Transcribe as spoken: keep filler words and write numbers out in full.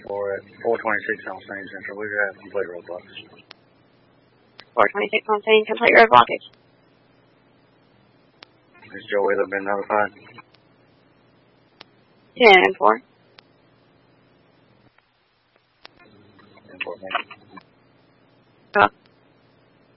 four at four twenty-six on Saint Central. We have complete roadblocks. four twenty-six on Saint, complete road blockage. Has Joe Wheeler been notified? ten and four. ten four,